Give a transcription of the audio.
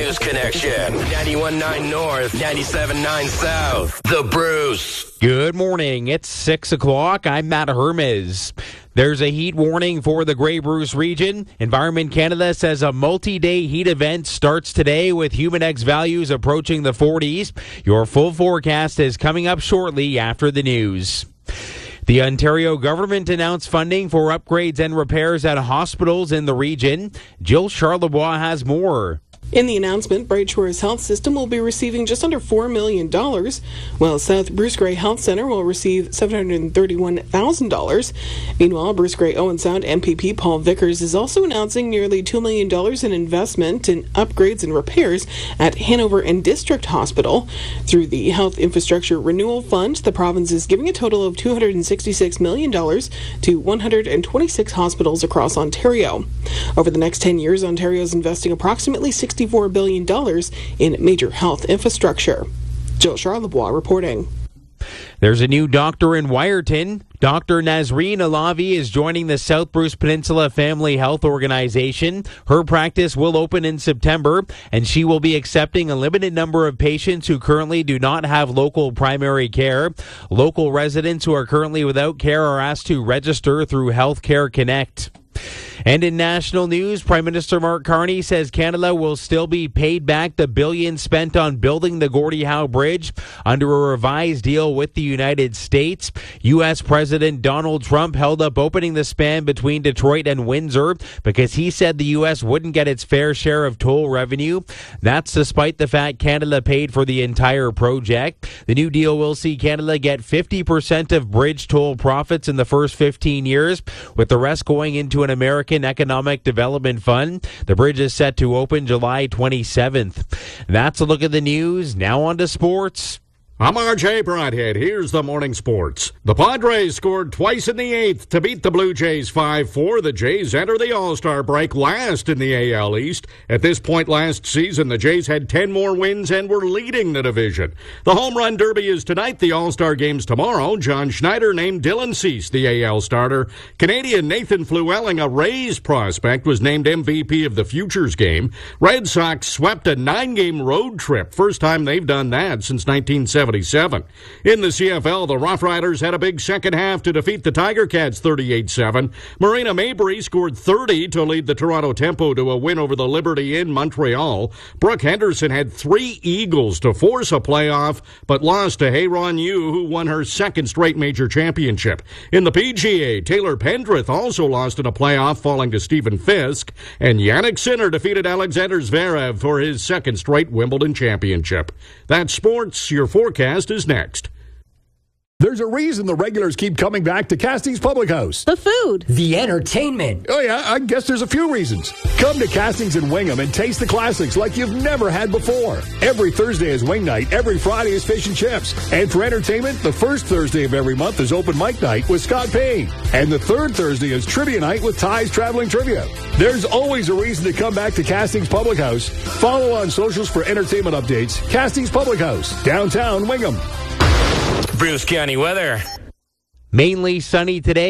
News Connection. 91.9 North, 97.9 South. The Bruce. Good morning. It's 6 o'clock. I'm Matt Hermes. There's a heat warning for the Grey Bruce region. Environment Canada says a multi-day heat event starts today with Humidex values approaching the 40s. Your full forecast is coming up shortly after the news. The Ontario government announced funding for upgrades and repairs at hospitals in the region. Jill Charlebois has more. In the announcement, Bright Shores Health System will be receiving just under $4 million, while South Bruce Grey Health Centre will receive $731,000. Meanwhile, Bruce Grey Owen Sound MPP Paul Vickers is also announcing nearly $2 million in investment in upgrades and repairs at Hanover and District Hospital. Through the Health Infrastructure Renewal Fund, the province is giving a total of $266 million to 126 hospitals across Ontario. Over the next 10 years, Ontario is investing approximately $64 billion in major health infrastructure. Jill Charlebois reporting. There's a new doctor in Wyerton. Dr. Nazreen Alavi is joining the South Bruce Peninsula Family Health Organization. Her practice will open in September, and she will be accepting a limited number of patients who currently do not have local primary care. Local residents who are currently without care are asked to register through Healthcare Connect. And in national news, Prime Minister Mark Carney says Canada will still be paid back the billions spent on building the Gordie Howe Bridge under a revised deal with the United States. U.S. President Donald Trump held up opening the span between Detroit and Windsor because he said the U.S. wouldn't get its fair share of toll revenue. That's despite the fact Canada paid for the entire project. The new deal will see Canada get 50% of bridge toll profits in the first 15 years, with the rest going into an American Economic Development Fund. The bridge is set to open July 27th. That's a look at the news. Now on to sports. I'm RJ Broadhead. Here's the morning sports. The Padres scored twice in the eighth to beat the Blue Jays 5-4. The Jays enter the All-Star break last in the AL East. At this point last season, the Jays had 10 more wins and were leading the division. The Home Run Derby is tonight. The All-Star game's tomorrow. John Schneider named Dylan Cease the AL starter. Canadian Nathan Flewelling, a Rays prospect, was named MVP of the Futures game. Red Sox swept a 9-game road trip. First time they've done that since 1977. In the CFL, the Rough Riders had a big second half to defeat the Tiger Cats 38-7. Marina Mabry scored 30 to lead the Toronto Tempo to a win over the Liberty in Montreal. Brooke Henderson had 3 eagles to force a playoff, but lost to Heyron Yu, who won her second straight major championship. In the PGA, Taylor Pendrith also lost in a playoff, falling to Stephen Fisk, and Yannick Sinner defeated Alexander Zverev for his second straight Wimbledon championship. That's sports. Your forecast is next. There's a reason the regulars keep coming back to Castings Public House. The food. The entertainment. Oh yeah, I guess there's a few reasons. Come to Castings in Wingham and taste the classics like you've never had before. Every Thursday is wing night. Every Friday is fish and chips. And for entertainment, the first Thursday of every month is open mic night with Scott Payne. And the third Thursday is trivia night with Ty's Traveling Trivia. There's always a reason to come back to Castings Public House. Follow on socials for entertainment updates. Castings Public House, downtown Wingham. Bruce County weather. Mainly sunny today.